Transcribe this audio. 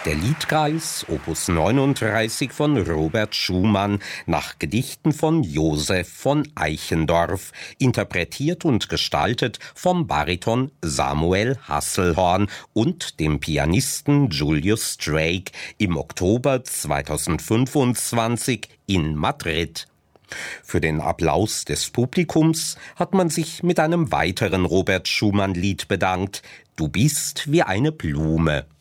Der Liedkreis, Opus 39 von Robert Schumann, nach Gedichten von Josef von Eichendorff, interpretiert und gestaltet vom Bariton Samuel Hasselhorn und dem Pianisten Julius Drake im Oktober 2025 in Madrid. Für den Applaus des Publikums hat man sich mit einem weiteren Robert Schumann-Lied bedankt: Du bist wie eine Blume.